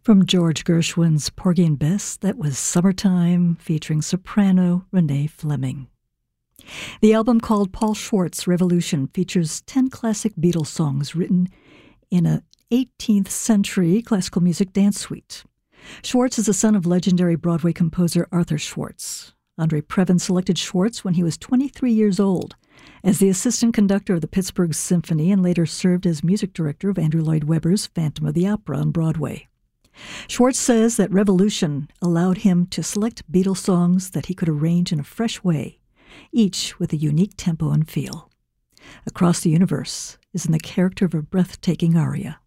From George Gershwin's Porgy and Bess, that was Summertime, featuring soprano Renee Fleming. The album, called Paul Schwartz Revolution, features 10 classic Beatles songs written in a 18th century classical music dance suite. Schwartz is the son of legendary Broadway composer Arthur Schwartz. Andre Previn selected Schwartz when he was 23 years old as the assistant conductor of the Pittsburgh Symphony, and later served as music director of Andrew Lloyd Webber's Phantom of the Opera on Broadway. Schwartz says that Revolution allowed him to select Beatles songs that he could arrange in a fresh way, each with a unique tempo and feel. Across the Universe is in the character of a breathtaking aria.